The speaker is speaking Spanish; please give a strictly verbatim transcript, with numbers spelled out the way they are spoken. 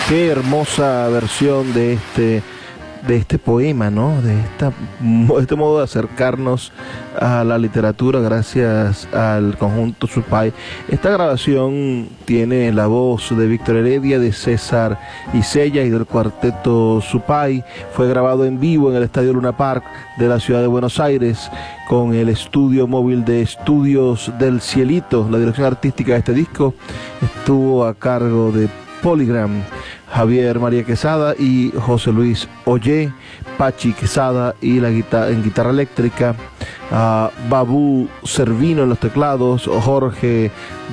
Qué hermosa versión de este, de este poema, ¿no? De esta, este modo de acercarnos a la literatura gracias al conjunto Supay. Esta grabación tiene la voz de Víctor Heredia, de César Isella y del cuarteto Supay. Fue grabado en vivo en el Estadio Luna Park de la ciudad de Buenos Aires con el estudio móvil de Estudios del Cielito. La dirección artística de este disco estuvo a cargo de Polygram, Javier María Quesada y José Luis Ollé, Pachi Quesada y la guitarra, en guitarra eléctrica, uh, Babú Servino en los teclados, Jorge